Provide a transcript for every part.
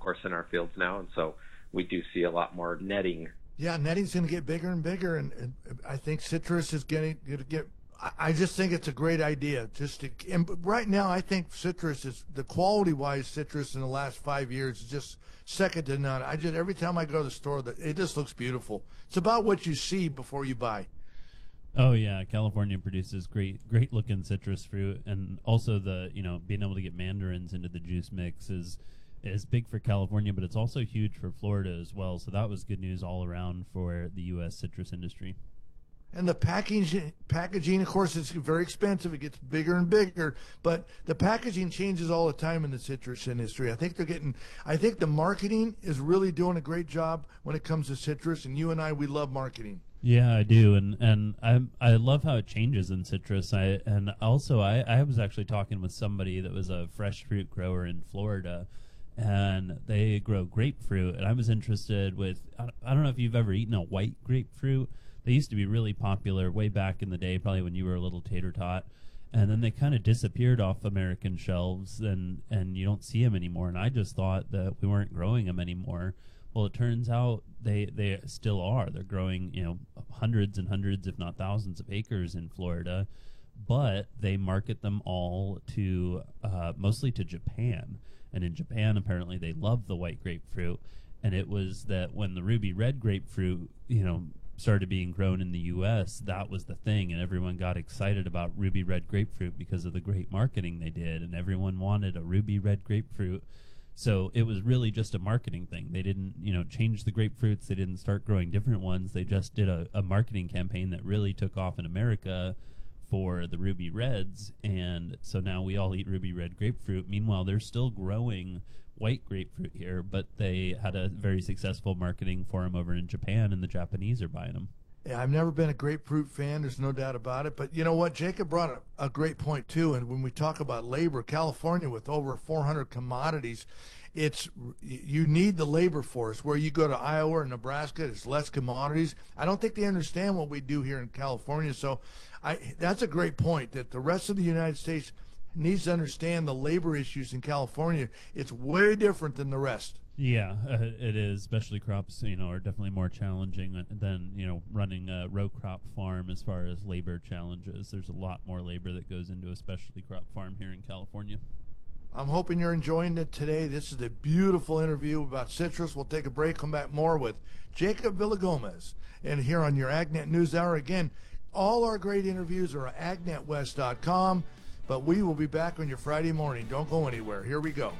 course, in our fields now. And so we do see a lot more netting. Yeah, netting's going to get bigger and bigger, and I think citrus is going to get. I just think it's a great idea. And right now, I think citrus is the quality-wise. Citrus in the last 5 years is just second to none. Every time I go to the store, it just looks beautiful. It's about what you see before you buy. Oh yeah, California produces great looking citrus fruit, and also being able to get mandarins into the juice mix is big for California, but it's also huge for Florida as well. So that was good news all around for the U.S. citrus industry. And the packaging, of course, is very expensive. It gets bigger and bigger, but the packaging changes all the time in the citrus industry. I think the marketing is really doing a great job when it comes to citrus, and you and I, we love marketing. Yeah, I do, and I love how it changes in citrus. I was actually talking with somebody that was a fresh fruit grower in Florida, and they grow grapefruit, and I was interested with, I don't know if you've ever eaten a white grapefruit. They used to be really popular way back in the day, probably when you were a little tater tot, and then they kind of disappeared off American shelves, and you don't see them anymore, and I just thought that we weren't growing them anymore. Well, it turns out they still are. They're growing, hundreds and hundreds, if not thousands of acres in Florida, but they market them all to mostly to Japan. And in Japan, apparently, they love the white grapefruit. And it was that when the ruby red grapefruit, started being grown in the U.S., that was the thing, and everyone got excited about ruby red grapefruit because of the great marketing they did, and everyone wanted a ruby red grapefruit. So it was really just a marketing thing. They didn't, change the grapefruits. They didn't start growing different ones. They just did a marketing campaign that really took off in America for the ruby reds, and so now we all eat ruby red grapefruit. Meanwhile, they're still growing white grapefruit here, but they had a very successful marketing for them over in Japan, and the Japanese are buying them. Yeah, I've never been a grapefruit fan. There's no doubt about it. But you know what? Jacob brought a great point, too. And when we talk about labor, California with over 400 commodities, you need the labor force. Where you go to Iowa or Nebraska, there's less commodities. I don't think they understand what we do here in California. So that's a great point, that the rest of the United States needs to understand the labor issues in California. It's way different than the rest. Yeah, it is. Specialty crops, are definitely more challenging than, running a row crop farm as far as labor challenges. There's a lot more labor that goes into a specialty crop farm here in California. I'm hoping you're enjoying it today. This is a beautiful interview about citrus. We'll take a break, come back more with Jacob Villagomez. And here on your AgNet News Hour, again, all our great interviews are at agnetwest.com. But we will be back on your Friday morning. Don't go anywhere. Here we go.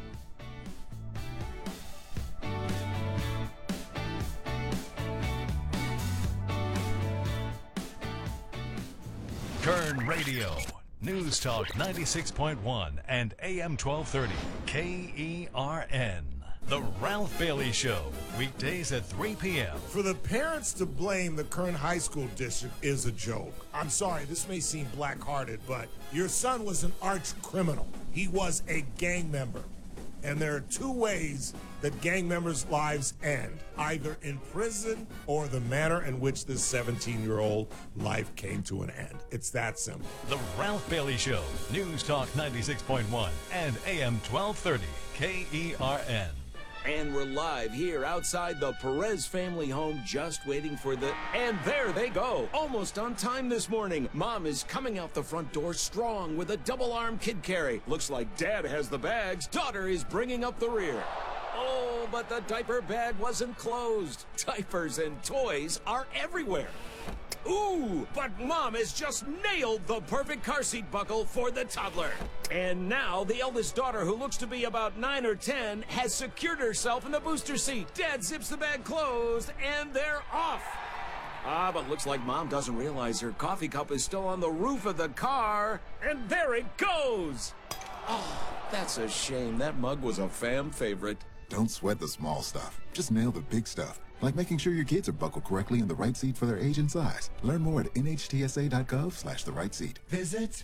Kern Radio, News Talk 96.1 and AM 1230, KERN. The Ralph Bailey Show, weekdays at 3 p.m. For the parents to blame the Kern High School district is a joke. I'm sorry, this may seem black-hearted, but your son was an arch criminal. He was a gang member. And there are two ways that gang members' lives end, either in prison or the manner in which this 17-year-old life came to an end. It's that simple. The Ralph Bailey Show, News Talk 96.1 and AM 1230, KERN. And we're live here outside the Perez family home, just waiting for and there they go. Almost on time this morning. Mom is coming out the front door strong with a double-arm kid carry. Looks like Dad has the bags. Daughter is bringing up the rear. Oh, but the diaper bag wasn't closed. Diapers and toys are everywhere. Ooh, but Mom has just nailed the perfect car seat buckle for the toddler. And now the eldest daughter, who looks to be about 9 or 10, has secured herself in the booster seat. Dad zips the bag closed, and they're off. But looks like Mom doesn't realize her coffee cup is still on the roof of the car. And there it goes. Oh, that's a shame. That mug was a fam favorite. Don't sweat the small stuff. Just nail the big stuff. Like making sure your kids are buckled correctly in the right seat for their age and size. Learn more at nhtsa.gov/the right seat. Visit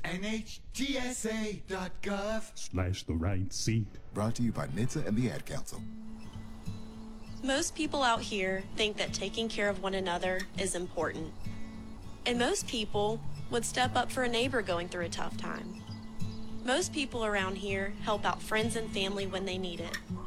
nhtsa.gov/the right seat. Brought to you by NHTSA and the Ad Council. Most people out here think that taking care of one another is important. And most people would step up for a neighbor going through a tough time. Most people around here help out friends and family when they need it.